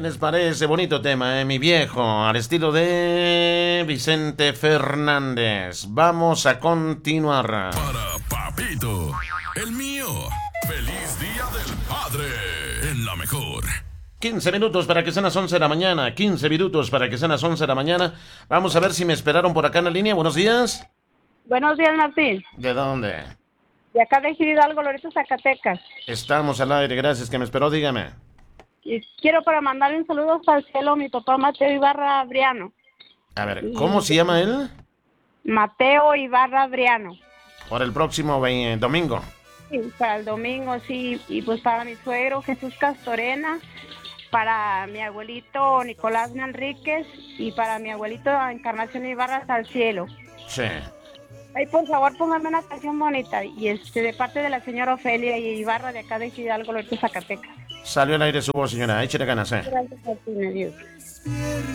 ¿Qué les parece? Bonito tema, mi viejo, al estilo de Vicente Fernández. Vamos a continuar. Para Papito, el mío. ¡Feliz Día del Padre! En la mejor. 15 minutos para que sean las 11 de la mañana. 15 minutos para que sean las 11 de la mañana. Vamos a ver si me esperaron por acá en la línea. Buenos días. Buenos días, Martín. ¿De dónde? De acá de Hidalgo, Loreto, Zacatecas. Estamos al aire, gracias que me esperó, dígame. Y quiero para mandarle un saludo hasta el cielo a mi papá Mateo Ibarra Adriano. A ver, ¿cómo se llama él? Mateo Ibarra Adriano. Por el próximo domingo. Sí, para el domingo, sí. Y pues para mi suegro Jesús Castorena, para mi abuelito Nicolás Manríquez y para mi abuelito Encarnación Ibarra hasta el cielo. Sí. Ay, por favor, póngame una canción bonita. Y de parte de la señora Ofelia Ibarra de acá de Hidalgo, Loreto, Zacatecas. Salió al aire su voz, señora. Échale ganas, Gracias, Martín. Adiós.